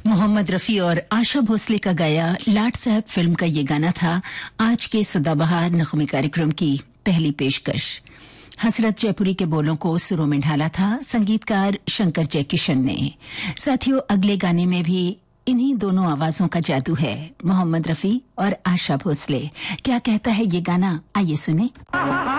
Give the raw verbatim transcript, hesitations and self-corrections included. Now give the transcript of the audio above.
मोहम्मद रफ़ी और आशा भोसले का गाया लाट साहब फिल्म का ये गाना था आज के सदाबहार नगमे कार्यक्रम की पहली पेशकश। हसरत जयपुरी के बोलों को सुरों में ढाला था संगीतकार शंकर जयकिशन ने। साथियों, अगले गाने में भी इन्हीं दोनों आवाजों का जादू है, मोहम्मद रफ़ी और आशा भोसले। क्या कहता है ये गाना, आइए सुने।